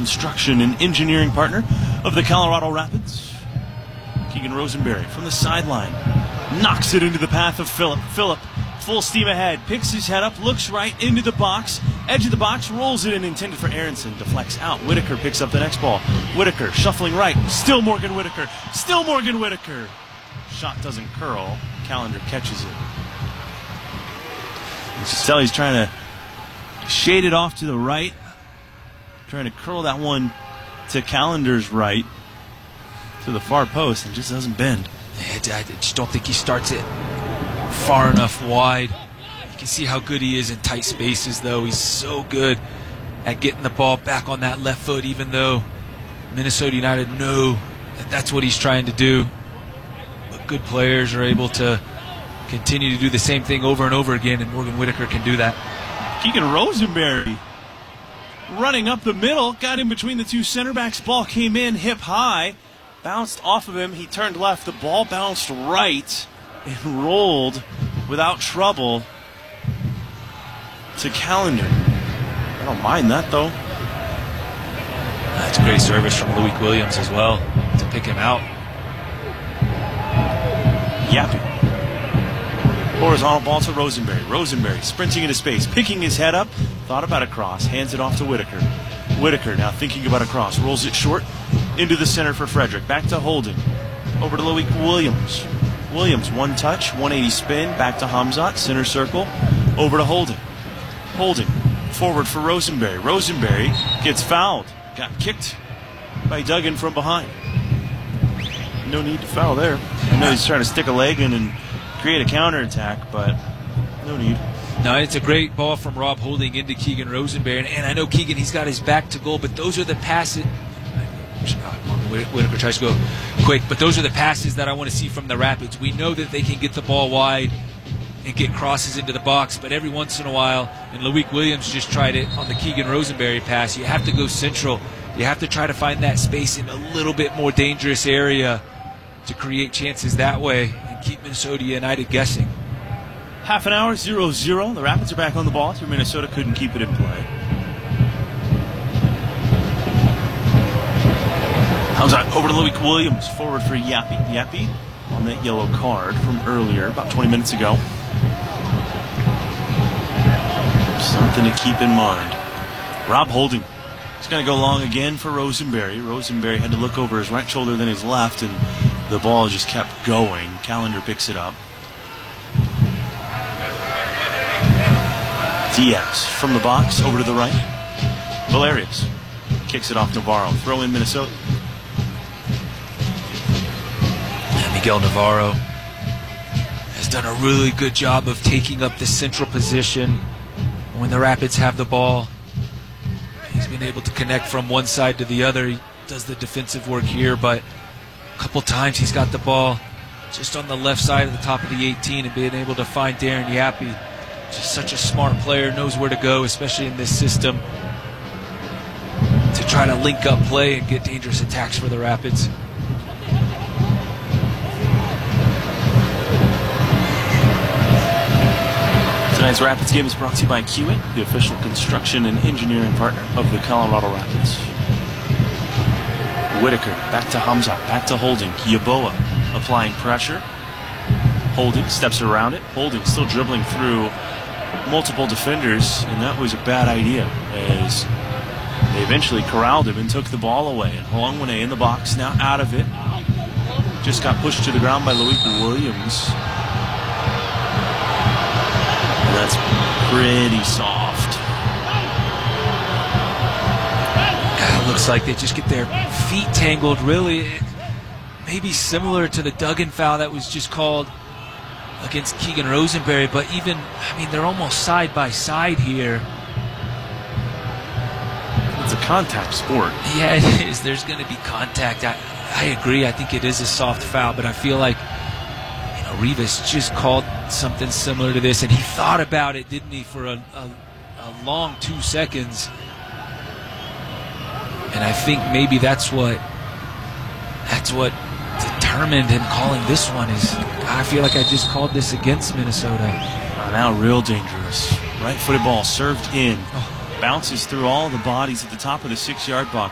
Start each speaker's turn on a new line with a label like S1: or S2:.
S1: construction and engineering partner of the Colorado Rapids. Keegan Rosenberry from the sideline knocks it into the path of Phillip. Phillip, full steam ahead, picks his head up, looks right into the box, edge of the box, rolls it in, intended for Aronson, deflects out. Whitaker picks up the next ball. Whitaker shuffling right, still Morgan Whitaker, still Morgan Whitaker. Shot doesn't curl, Callender catches it. You can tell he's trying to shade it off to the right, trying to curl that one to Callender's right, to the far post, and just doesn't bend.
S2: I just don't think he starts it far enough wide. You can see how good he is in tight spaces, though. He's so good at getting the ball back on that left foot, even though Minnesota United know that that's what he's trying to do. But good players are able to continue to do the same thing over and over again, and Morgan Whitaker can do that.
S1: Keegan Rosenberry running up the middle, got in between the two center backs. Ball came in hip high, bounced off of him. He turned left. The ball bounced right and rolled without trouble to Callender. I don't mind that, though.
S2: That's a great service from Loic Williams as well to pick him out.
S1: Yappy. Horizontal ball to Rosenberry. Rosenberry sprinting into space, picking his head up, thought about a cross, hands it off to Whitaker. Whitaker now thinking about a cross, rolls it short into the center for Frederick. Back to Holden. Over to Loic Williams. Williams, one touch, 180 spin, back to Hamzat, center circle, over to Holden. Holden, forward for Rosenberry. Rosenberry gets fouled. Got kicked by Duggan from behind. No need to foul there. I know he's trying to stick a leg in and create a counterattack, but no need.
S2: No, it's a great ball from Rob Holding into Keegan Rosenberry. And I know Keegan, he's got his back to goal, but those are the passes. Whitaker tries to go quick, but those are the passes that I want to see from the Rapids. We know that they can get the ball wide and get crosses into the box, but every once in a while, and Loic Williams just tried it on the Keegan Rosenberry pass, you have to go central. You have to try to find that space in a little bit more dangerous area to create chances that way and keep Minnesota United guessing.
S1: Half an hour, 0-0. The Rapids are back on the ball after Minnesota couldn't keep it in play. How's that? Over to Loic Williams, forward for Yappy. Yappy on that yellow card from earlier, about 20 minutes ago. Something to keep in mind. Rob Holding. He's going to go long again for Rosenberry. Rosenberry had to look over his right shoulder than his left, and the ball just kept going. Callender picks it up. Diaz from the box over to the right. Valerius kicks it off Navarro. Throw in Minnesota.
S2: Miguel Navarro has done a really good job of taking up the central position when the Rapids have the ball. He's been able to connect from one side to the other. He does the defensive work here, but a couple times he's got the ball just on the left side of the top of the 18 and being able to find Darren Yappy. Just such a smart player, knows where to go, especially in this system, to try to link up play and get dangerous attacks for the Rapids.
S1: Tonight's Rapids game is brought to you by Kiewit, the official construction and engineering partner of the Colorado Rapids. Whitaker, back to Hamzat, back to Holding. Yeboah applying pressure. Holding steps around it. Holding still dribbling through multiple defenders, and that was a bad idea as they eventually corralled him and took the ball away. And Holongwane in the box, now out of it. Just got pushed to the ground by Loic Williams. And that's pretty soft.
S2: It looks like they just get their feet tangled, really. Maybe similar to the Duggan foul that was just called against Keegan Rosenberry, but even, I mean, they're almost side by side here.
S1: It's a contact sport.
S2: Yeah, it is. There's going to be contact. I agree. I think it is a soft foul, but I feel like, you know, Rivas just called something similar to this, and he thought about it, didn't he, for a long 2 seconds. And I think maybe that's what determined him calling this one. Is I feel like I just called this against Minnesota.
S1: Now real dangerous. Right-footed ball served in. Bounces through all the bodies at the top of the 6-yard box.